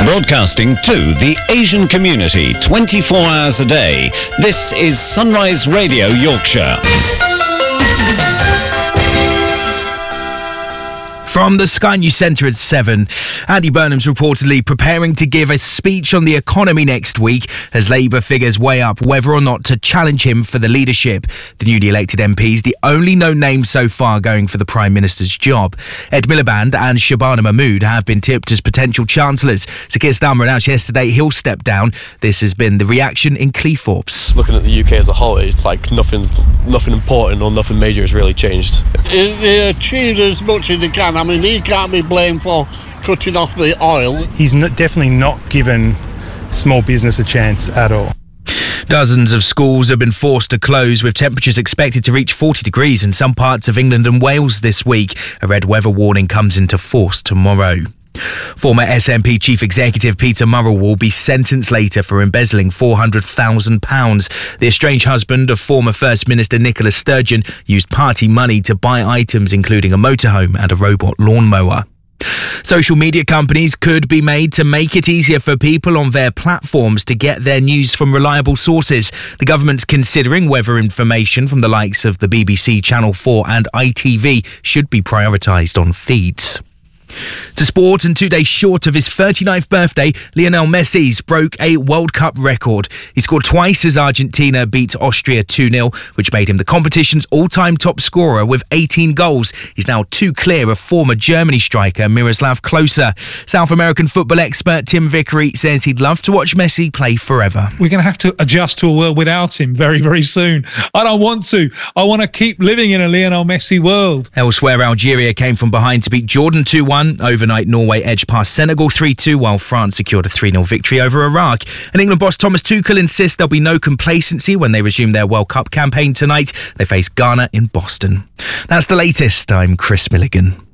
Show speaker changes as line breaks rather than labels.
Broadcasting to the Asian community 24 hours a day, this is Sunrise Radio Yorkshire.
From the Sky News Centre at 7, Andy Burnham's reportedly preparing to give a speech on the economy next week as Labour figures weigh up whether or not to challenge him for the leadership. The newly elected MPs, the only known names so far going for the Prime Minister's job. Ed Miliband and Shabana Mahmood have been tipped as potential chancellors. Sir Keir Starmer announced yesterday he'll step down. This has been the reaction in Cleethorpes.
Looking at the UK as a whole, it's like nothing important or nothing major has really changed.
He achieved as much as he can. I mean, he can't be blamed for cutting off the oil.
He's definitely not given small business a chance at all.
Dozens of schools have been forced to close, with temperatures expected to reach 40 degrees in some parts of England and Wales this week. A red weather warning comes into force tomorrow. Former SNP Chief Executive Peter Murrell will be sentenced later for embezzling £400,000. The estranged husband of former First Minister Nicola Sturgeon used party money to buy items including a motorhome and a robot lawnmower. Social media companies could be made to make it easier for people on their platforms to get their news from reliable sources. The government's considering whether information from the likes of the BBC, Channel 4 and ITV should be prioritised on feeds. To sport, and 2 days short of his 39th birthday, Lionel Messi broke a World Cup record. He scored twice as Argentina beat Austria 2-0, which made him the competition's all-time top scorer with 18 goals. He's now 2 clear of former Germany striker Miroslav Klose. South American football expert Tim Vickery says he'd love to watch Messi play forever.
We're going to have to adjust to a world without him very, very soon. I don't want to. I want to keep living in a Lionel Messi world.
Elsewhere, Algeria came from behind to beat Jordan 2-1. Overnight, Norway edged past Senegal 3-2, while France secured a 3-0 victory over Iraq. And England boss Thomas Tuchel insists there'll be no complacency when they resume their World Cup campaign tonight. They face Ghana in Boston. That's the latest. I'm Chris Milligan.